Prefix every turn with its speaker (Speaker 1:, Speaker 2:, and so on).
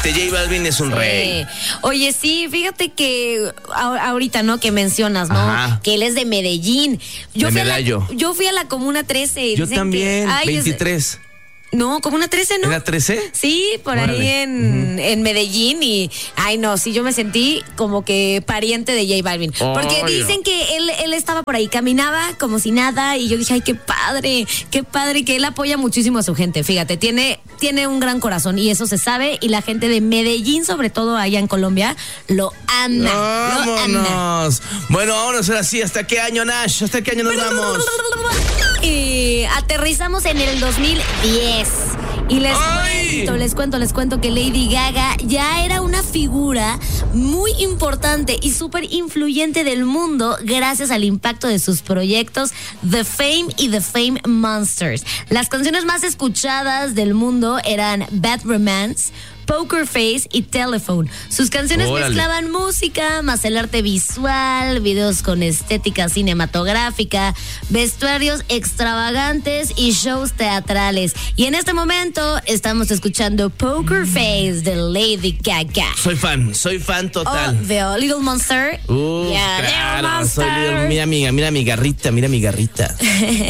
Speaker 1: J Balvin es un rey.
Speaker 2: Oye, sí, fíjate que ahorita, ¿no? Que mencionas, ¿no?
Speaker 1: Ajá.
Speaker 2: Que él es de Medellín. Yo fui a la Comuna 13.
Speaker 1: Yo
Speaker 2: Dicen
Speaker 1: también,
Speaker 2: que,
Speaker 1: 23.
Speaker 2: No, Comuna 13, ¿no?
Speaker 1: ¿Era 13?
Speaker 2: Sí, por
Speaker 1: Órale.
Speaker 2: ahí en Medellín y, no, sí, yo me sentí como que pariente de J Balvin. Porque dicen que él estaba por ahí, caminaba como si nada y yo dije, ay, qué padre que él apoya muchísimo a su gente, fíjate, tiene un gran corazón y eso se sabe y la gente de Medellín, sobre todo allá en Colombia, lo ama.
Speaker 1: ¡Vámonos! Bueno, vámonos ahora sí, ¿hasta qué año, Nash? ¿Hasta qué año nos vamos?
Speaker 2: Y aterrizamos en el 2010. Y les cuento que Lady Gaga ya era una figura muy importante y súper influyente del mundo gracias al impacto de sus proyectos The Fame y The Fame Monsters. Las canciones más escuchadas del mundo eran Bad Romance, Poker Face y Telephone. Sus canciones mezclaban música, más el arte visual, videos con estética cinematográfica, vestuarios extravagantes y shows teatrales. Y en este momento estamos escuchando Poker Face de Lady Gaga.
Speaker 1: Soy fan total.
Speaker 2: Oh, The Little Monster.
Speaker 1: Claro,
Speaker 2: Little Monster.
Speaker 1: mira mi garrita.